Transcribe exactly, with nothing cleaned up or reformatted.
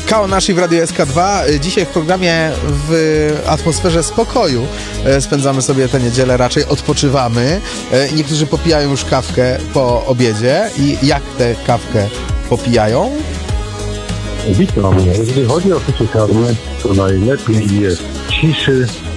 Kaonashi w Radiu S K dwa. Dzisiaj w programie w atmosferze spokoju spędzamy sobie tę niedzielę, raczej odpoczywamy. Niektórzy popijają już kawkę po obiedzie. I jak tę kawkę popijają? Witam. Jeżeli chodzi o picie karne, to najlepiej jest ciszy,